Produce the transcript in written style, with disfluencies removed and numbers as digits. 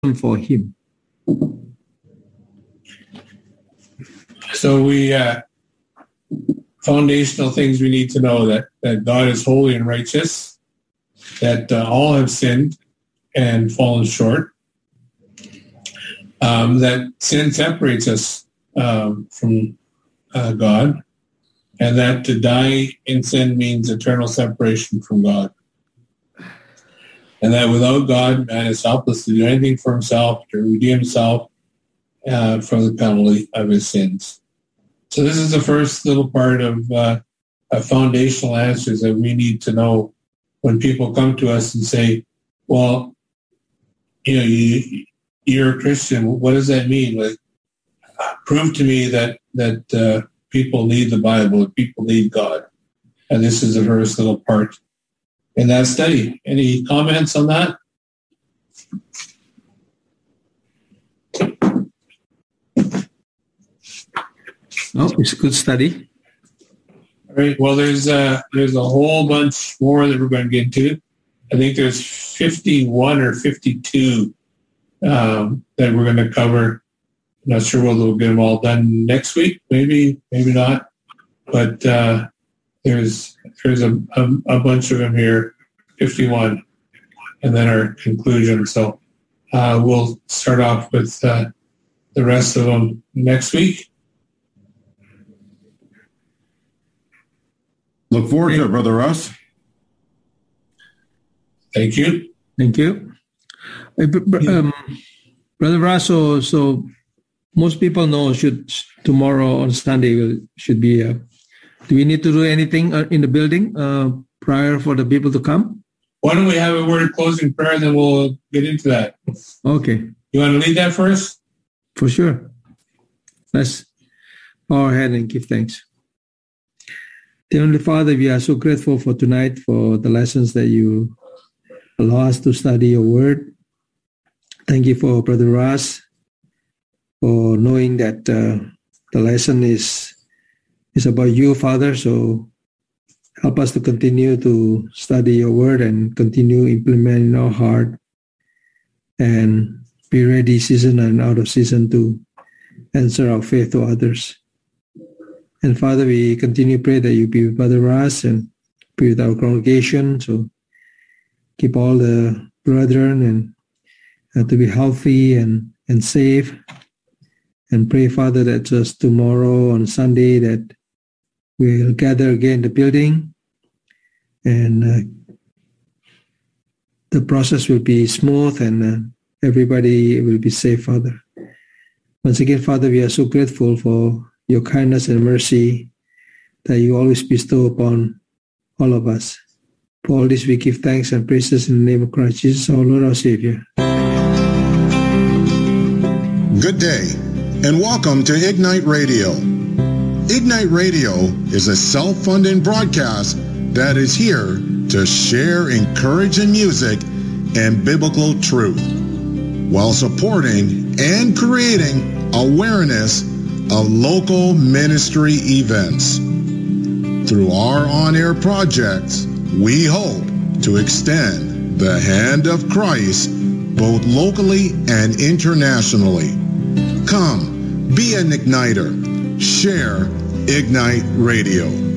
for him. So foundational things we need to know that God is holy and righteous, that all have sinned and fallen short, that sin separates us from God, and that to die in sin means eternal separation from God. And that without God, man is helpless to do anything for himself, to redeem himself from the penalty of his sins. So this is the first little part of foundational answers that we need to know when people come to us and say, well, you're a Christian. What does that mean? Like, prove to me that people need the Bible, that people need God. And this is the first little part in that study. Any comments on that? Oh, it's a good study. All right. Well, there's a whole bunch more that we're going to get into. I think there's 51 or 52 that we're going to cover. I'm not sure whether we'll get them all done next week. Maybe not. But there's a bunch of them here, 51, and then our conclusion. So we'll start off with the rest of them next week. Look forward to it, Brother Russ. Thank you. Thank you. Brother Russ, so most people know tomorrow on Sunday should be. Do we need to do anything in the building prior for the people to come? Why don't we have a word of closing prayer, then we'll get into that. Okay. You want to lead that first? For sure. Let's bow our head and give thanks. Dear Heavenly Father, we are so grateful for tonight, for the lessons that you allow us to study your word. Thank you for Brother Russ, for knowing that the lesson is about you, Father. So help us to continue to study your word and continue implementing in our heart and be ready season and out of season to answer our faith to others. And Father, we continue to pray that you be with Brother Russ and be with our congregation. So keep all the brethren and to be healthy and safe. And pray, Father, that just tomorrow on Sunday that we'll gather again in the building and the process will be smooth and everybody will be safe, Father. Once again, Father, we are so grateful for your kindness and mercy that you always bestow upon all of us. For all this we give thanks and praises in the name of Christ Jesus, our Lord, our Savior. Good day, and welcome to Ignite Radio. Ignite Radio is a self-funding broadcast that is here to share encouraging music and biblical truth while supporting and creating awareness of local ministry events. Through our on-air projects, we hope to extend the hand of Christ both locally and internationally. Come, be an igniter. Share Ignite Radio.